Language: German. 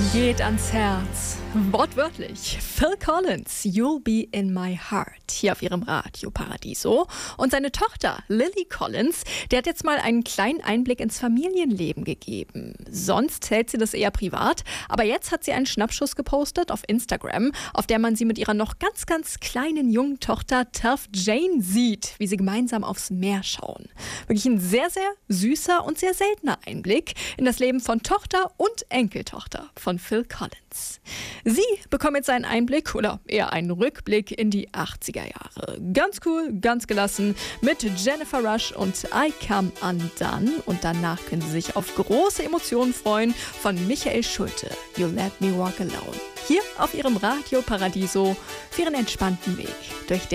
Geht ans Herz. Wortwörtlich. Phil Collins, You'll Be in My Heart, hier auf ihrem Radio Paradiso. Und seine Tochter Lily Collins, die hat jetzt mal einen kleinen Einblick ins Familienleben gegeben. Sonst hält sie das eher privat, aber jetzt hat sie einen Schnappschuss gepostet auf Instagram, auf der man sie mit ihrer noch ganz, ganz kleinen jungen Tochter Tough Jane sieht, wie sie gemeinsam aufs Meer schauen. Wirklich ein sehr, sehr süßer und sehr seltener Einblick in das Leben von Tochter und Enkeltochter von Phil Collins. Sie bekommen jetzt einen Einblick oder eher einen Rückblick in die 80er Jahre. Ganz cool, ganz gelassen mit Jennifer Rush und I Come Undone. Und danach können Sie sich auf große Emotionen freuen von Michael Schulte. You Let Me Walk Alone. Hier auf Ihrem Radio Paradiso für Ihren entspannten Weg durch den